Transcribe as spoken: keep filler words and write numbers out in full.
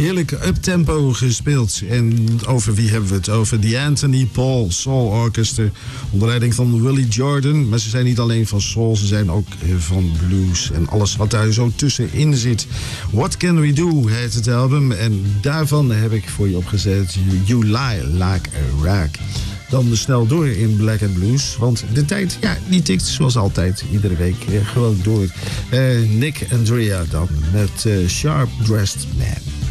heerlijk uptempo gespeeld. En over wie hebben we het? Over The Anthony Paul Soul Orchestra. Onder leiding van Willie Jordan. Maar ze zijn niet alleen van soul, ze zijn ook van blues. En alles wat daar zo tussenin zit. What Can We Do heet het album. En daarvan heb ik voor je opgezet You Lie Like a Rock. Dan snel door in Black and Blues. Want de tijd, ja, die tikt zoals altijd. Iedere week eh, gewoon door. Uh, Nick Andrea dan met uh, Sharp Dressed Man.